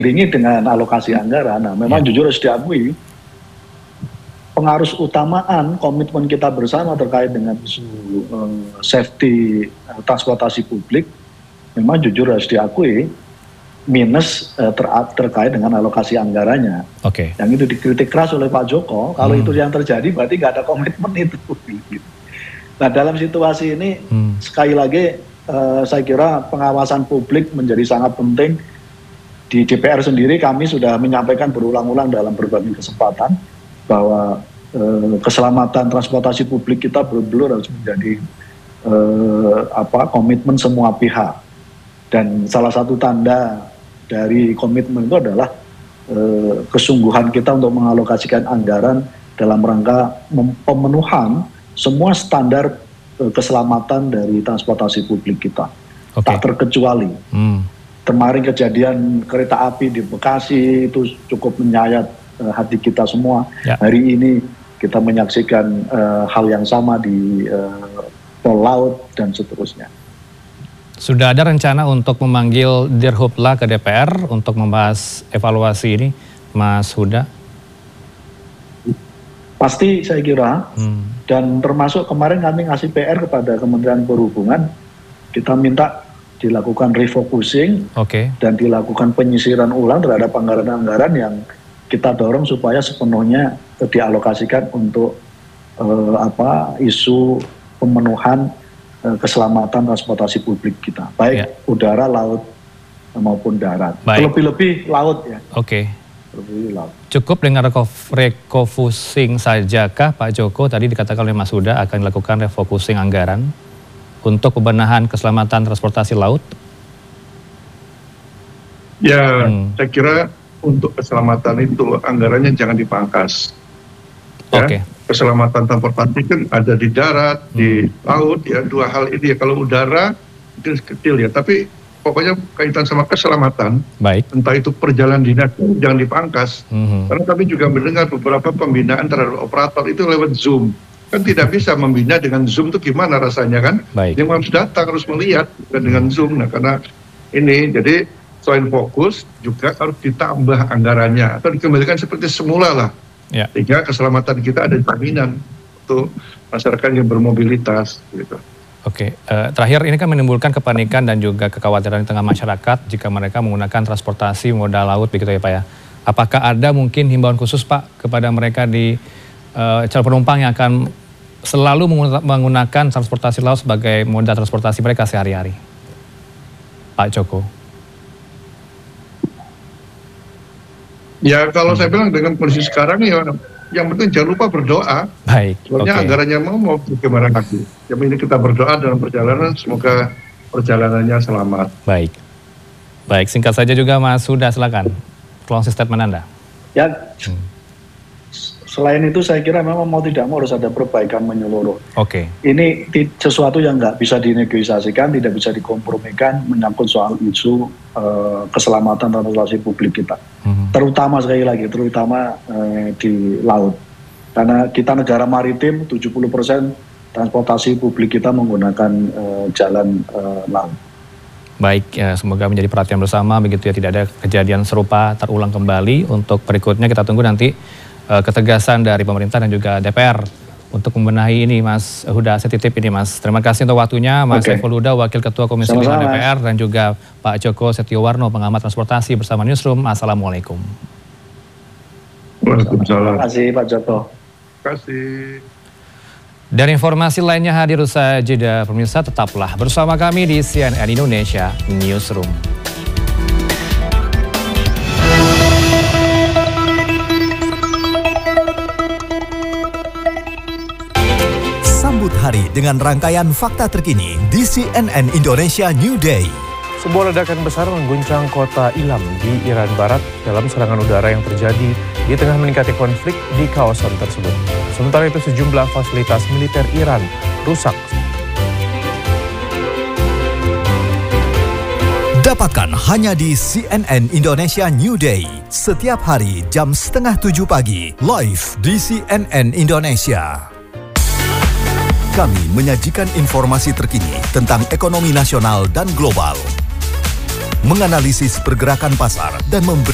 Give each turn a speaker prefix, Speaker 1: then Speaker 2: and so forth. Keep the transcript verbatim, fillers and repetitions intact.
Speaker 1: diiringi dengan alokasi anggaran. Nah, memang ya. Jujur harus diakui, pengaruh utamaan komitmen kita bersama terkait dengan isu uh, safety uh, transportasi publik, memang jujur harus diakui minus uh, ter terkait dengan alokasi anggarannya.
Speaker 2: Oke. Okay.
Speaker 1: Yang itu dikritik keras oleh Pak Joko. Kalau hmm. itu yang terjadi berarti nggak ada komitmen itu. Nah, dalam situasi ini hmm. sekali lagi uh, saya kira pengawasan publik menjadi sangat penting. Di D P R sendiri kami sudah menyampaikan berulang-ulang dalam berbagai kesempatan bahwa uh, keselamatan transportasi publik kita benar-benar harus menjadi uh, apa komitmen semua pihak. Dan salah satu tanda dari komitmen itu adalah uh, kesungguhan kita untuk mengalokasikan anggaran dalam rangka pemenuhan semua standar uh, keselamatan dari transportasi publik kita. Okay. Tak terkecuali. Hmm. Kemarin kejadian kereta api di Bekasi itu cukup menyayat uh, hati kita semua. Ya. Hari ini kita menyaksikan uh, hal yang sama di uh, tol laut dan seterusnya.
Speaker 2: Sudah ada rencana untuk memanggil Dirhubla ke D P R untuk membahas evaluasi ini, Mas Huda?
Speaker 1: Pasti saya kira, hmm. dan termasuk kemarin kami ngasih P R kepada Kementerian Perhubungan, kita minta dilakukan refocusing okay. dan dilakukan penyisiran ulang terhadap anggaran-anggaran yang kita dorong supaya sepenuhnya dialokasikan untuk uh, apa isu pemenuhan uh, keselamatan transportasi publik kita, baik yeah. udara, laut maupun darat. Lebih-lebih laut ya.
Speaker 2: Oke. Okay. Cukup dengan refocusing sajakah Pak Joko? Tadi dikatakan oleh Mas Huda akan dilakukan refocusing anggaran untuk pembenahan keselamatan transportasi laut?
Speaker 3: Ya, hmm. saya kira untuk keselamatan itu anggarannya jangan dipangkas. Ya, okay. Keselamatan transportasi kan ada di darat, hmm. di laut, ya dua hal ini ya. Kalau udara itu kecil ya, tapi pokoknya kaitan sama keselamatan. Baik. Entah itu perjalanan dinas jangan dipangkas. Hmm. Karena kami juga mendengar beberapa pembinaan terhadap operator itu lewat Zoom. Kan tidak bisa membina dengan Zoom itu gimana rasanya kan? Baik. Yang harus datang, harus melihat bukan dengan Zoom. Nah karena ini, jadi selain fokus juga harus ditambah anggarannya atau dikembalikan seperti semula lah. Ya. Sehingga keselamatan kita ada jaminan untuk masyarakat yang bermobilitas. Gitu.
Speaker 2: Oke, uh, terakhir ini kan menimbulkan kepanikan dan juga kekhawatiran di tengah masyarakat jika mereka menggunakan transportasi moda laut begitu ya Pak ya. Apakah ada mungkin himbauan khusus Pak kepada mereka di uh, calon penumpang yang akan selalu menggunakan transportasi laut sebagai moda transportasi mereka sehari-hari? Pak Joko.
Speaker 3: Ya kalau hmm. saya bilang dengan kondisi sekarang ya yang penting jangan lupa berdoa. Baik. Soalnya okay. anggarannya mau mau bagaimana lagi. Yang ini kita berdoa dalam perjalanan, semoga perjalanannya selamat.
Speaker 2: Baik. Baik, singkat saja juga Mas Huda, silakan. Closing statement Anda.
Speaker 1: Ya. Hmm. Selain itu saya kira memang mau tidak mau harus ada perbaikan menyeluruh. Oke. Okay. Ini sesuatu yang nggak bisa dinegosiasikan, tidak bisa dikompromikan menyangkut soal isu uh, keselamatan transportasi publik kita. Mm-hmm. Terutama sekali lagi, terutama uh, di laut. Karena kita negara maritim, tujuh puluh persen transportasi publik kita menggunakan uh, jalan uh, laut.
Speaker 2: Baik, ya, semoga menjadi perhatian bersama begitu ya, tidak ada kejadian serupa terulang kembali. Untuk berikutnya kita tunggu nanti ketegasan dari pemerintah dan juga D P R untuk membenahi ini, Mas Huda. Saya titip ini, Mas. Terima kasih untuk waktunya, Mas okay. Saiful Huda, Wakil Ketua Komisi lima D P R, dan juga Pak Joko Setiowarno, pengamat transportasi bersama Newsroom. Assalamualaikum.
Speaker 3: Waalaikumsalam.
Speaker 1: Terima kasih Pak Joko.
Speaker 3: Terima kasih.
Speaker 2: Dan informasi lainnya hadir usai jeda, pemirsa tetaplah bersama kami di C N N Indonesia Newsroom.
Speaker 4: Sambut hari dengan rangkaian fakta terkini di C N N Indonesia New Day.
Speaker 5: Sebuah ledakan besar mengguncang kota Ilam di Iran Barat dalam serangan udara yang terjadi di tengah meningkatnya konflik di kawasan tersebut. Sementara itu sejumlah fasilitas militer Iran rusak.
Speaker 4: Dapatkan hanya di C N N Indonesia New Day. Setiap hari jam setengah tujuh pagi, live di C N N Indonesia. Kami menyajikan informasi terkini tentang ekonomi nasional dan global, menganalisis pergerakan pasar, dan memberi